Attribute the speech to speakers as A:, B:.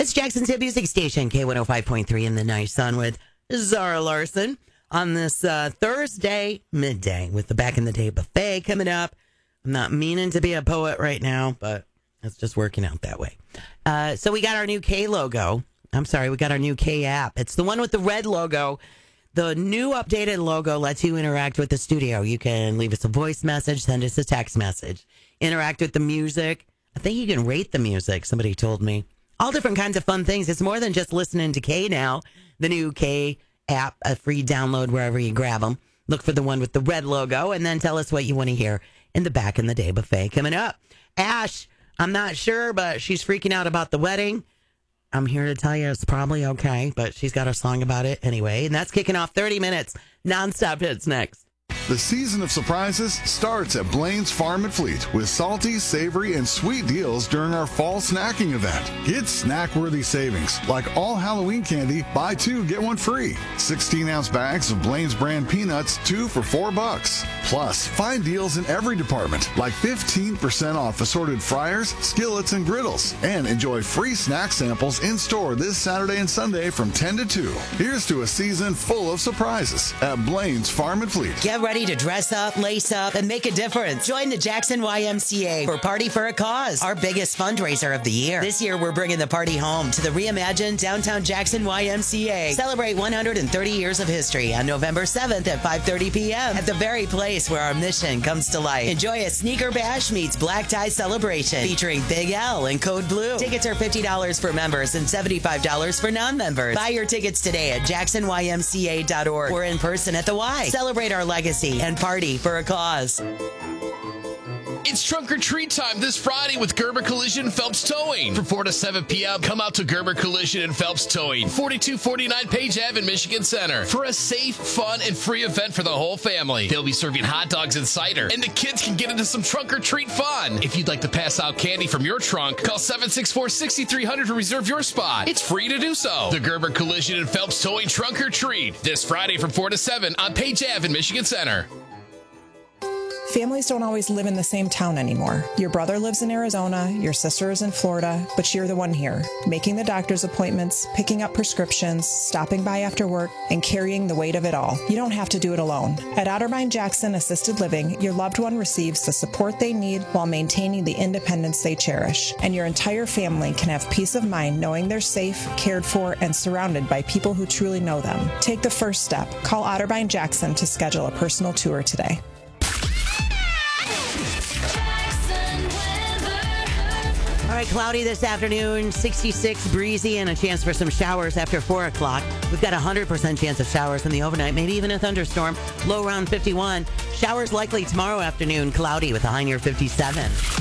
A: It's Jackson's Hit Music Station, K105.3 in the nice sun with Zara Larson on this Thursday midday with the Back in the Day buffet coming up. I'm not meaning to be a poet right now, but it's just working out that way. So we got our new K logo. I'm sorry, we got our new K app. It's the one with the red logo. The new updated logo lets you interact with the studio. You can leave us a voice message, send us a text message, interact with the music. I think you can rate the music, somebody told me. All different kinds of fun things. It's more than just listening to K now. The new K app, a free download wherever you grab them. Look for the one with the red logo and then tell us what you want to hear in the Back in the Day buffet coming up. Ash, I'm not sure, but she's freaking out about the wedding. I'm here to tell you it's probably okay, but she's got a song about it anyway. And that's kicking off 30 minutes. Nonstop hits next.
B: The season of surprises starts at Blaine's Farm and Fleet with salty, savory, and sweet deals during our fall snacking event. Get snack-worthy savings, like all Halloween candy, buy two, get one free. 16-ounce bags of Blaine's brand peanuts, 2 for $4. Plus, find deals in every department, like 15% off assorted fryers, skillets, and griddles. And enjoy free snack samples in-store this Saturday and Sunday from 10 to 2. Here's to a season full of surprises at Blaine's Farm and Fleet.
A: Get ready to dress up, lace up, and make a difference. Join the Jackson YMCA for Party for a Cause, our biggest fundraiser of the year. This year, we're bringing the party home to the reimagined downtown Jackson YMCA. Celebrate 130 years of history on November 7th at 5:30 p.m. at the very place where our mission comes to life. Enjoy a sneaker bash meets black tie celebration featuring Big L and Code Blue. Tickets are $50 for members and $75 for non-members. Buy your tickets today at jacksonymca.org or in person at the Y. Celebrate our legacy and party for a cause.
C: It's trunk or treat time this Friday with Gerber Collision and Phelps Towing. From 4 to 7 p.m., come out to Gerber Collision and Phelps Towing, 4249 Page Ave in Michigan Center, for a safe, fun, and free event for the whole family. They'll be serving hot dogs and cider, and the kids can get into some trunk or treat fun. If you'd like to pass out candy from your trunk, call 764-6300 to reserve your spot. It's free to do so. The Gerber Collision and Phelps Towing Trunk or Treat, this Friday from 4 to 7 on Page Ave in Michigan Center.
D: Families don't always live in the same town anymore. Your brother lives in Arizona, your sister is in Florida, but you're the one here, making the doctor's appointments, picking up prescriptions, stopping by after work, and carrying the weight of it all. You don't have to do it alone. At Otterbein Jackson Assisted Living, your loved one receives the support they need while maintaining the independence they cherish. And your entire family can have peace of mind knowing they're safe, cared for, and surrounded by people who truly know them. Take the first step. Call Otterbein Jackson to schedule a personal tour today.
A: All right, cloudy this afternoon, 66, breezy, and a chance for some showers after 4 o'clock. We've got a 100% chance of showers in the overnight, maybe even a thunderstorm. Low around 51. Showers likely tomorrow afternoon, cloudy with a high near 57.